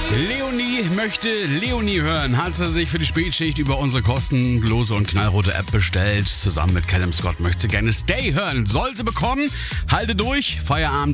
Leonie möchte Leonie hören. Hat sie sich für die Spätschicht über unsere kostenlose und knallrote App bestellt. Zusammen mit Callum Scott möchte sie gerne Stay hören. Soll sie bekommen. Halte durch. Feierabend